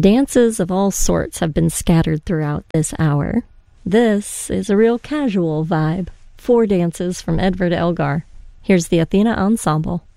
Dances of all sorts have been scattered throughout this hour. This is a real casual vibe. 4 dances from Edward Elgar. Here's the Athena Ensemble.